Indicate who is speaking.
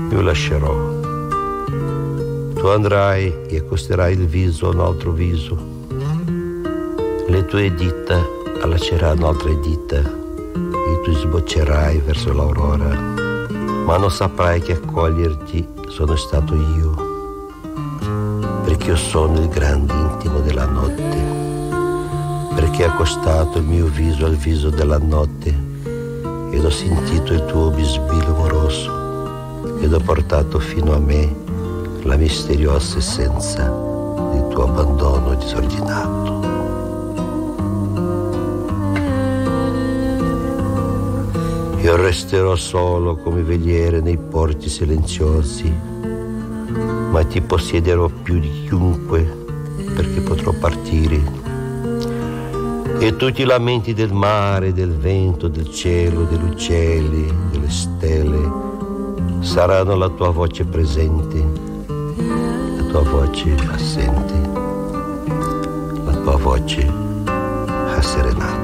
Speaker 1: io lascerò. Tu andrai e accosterai il viso a un altro viso. Le tue dita allaceranno altre dita e tu sboccerai verso l'aurora, ma non saprai che accoglierti sono stato io, perché io sono il grande intimo della notte, perché ho accostato il mio viso al viso della notte ed ho sentito il tuo bisbiglio amoroso ed ho portato fino a me la misteriosa essenza del tuo abbandono disordinato. Io resterò solo come veliere nei porti silenziosi, ma ti possiederò più di chiunque perché potrò partire. E tutti i lamenti del mare, del vento, del cielo, degli uccelli, delle stelle saranno la tua voce presente, la tua voce assente, la tua voce asserenata.